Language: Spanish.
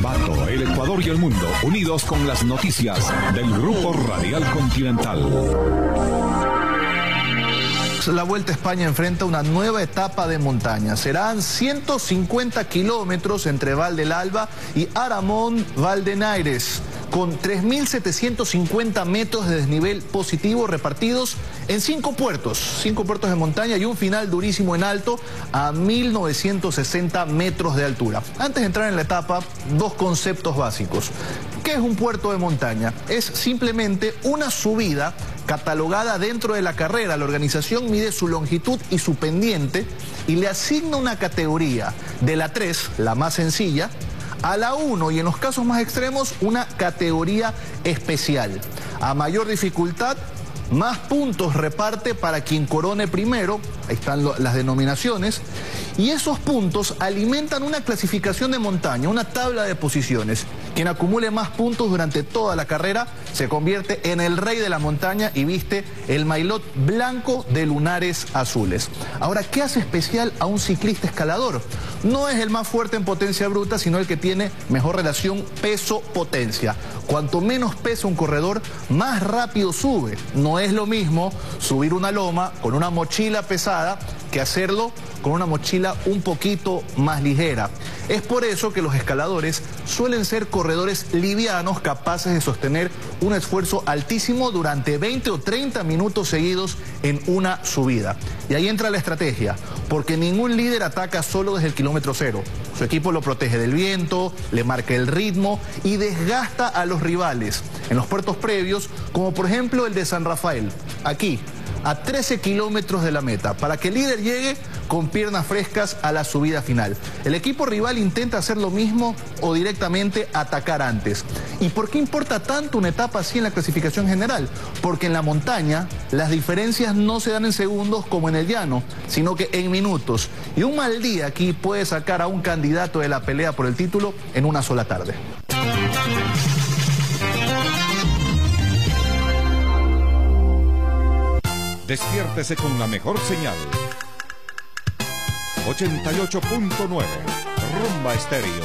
Ambato, el Ecuador y el mundo, unidos con las noticias del Grupo Radial Continental. La Vuelta a España enfrenta una nueva etapa de montaña. Serán 150 kilómetros entre Val del Alba y Aramón Valdenaires, con 3.750 metros de desnivel positivo repartidos en 5 puertos de montaña y un final durísimo en alto a 1.960 metros de altura. Antes de entrar en la etapa, 2 conceptos básicos. ¿Qué es un puerto de montaña? Es simplemente una subida catalogada dentro de la carrera. La organización mide su longitud y su pendiente y le asigna una categoría de la 3, la más sencilla, a la 1 y en los casos más extremos una categoría especial. A mayor dificultad, más puntos reparte para quien corone primero. Ahí están las denominaciones. Y esos puntos alimentan una clasificación de montaña, una tabla de posiciones. Quien acumule más puntos durante toda la carrera se convierte en el rey de la montaña y viste el maillot blanco de lunares azules. Ahora, ¿qué hace especial a un ciclista escalador? No es el más fuerte en potencia bruta, sino el que tiene mejor relación peso-potencia. Cuanto menos pesa un corredor, más rápido sube. No es lo mismo subir una loma con una mochila pesada que hacerlo con una mochila un poquito más ligera. Es por eso que los escaladores suelen ser corredores livianos, capaces de sostener un esfuerzo altísimo durante 20 o 30 minutos seguidos en una subida. Y ahí entra la estrategia, porque ningún líder ataca solo desde el kilómetro 0. Su equipo lo protege del viento, le marca el ritmo y desgasta a los rivales en los puertos previos, como por ejemplo el de San Rafael, aquí, a 13 kilómetros de la meta, para que el líder llegue con piernas frescas a la subida final. El equipo rival intenta hacer lo mismo o directamente atacar antes. ¿Y por qué importa tanto una etapa así en la clasificación general? Porque en la montaña las diferencias no se dan en segundos como en el llano, sino que en minutos. Y un mal día aquí puede sacar a un candidato de la pelea por el título en una sola tarde. Despiértese con la mejor señal. 88.9 Rumba Estéreo.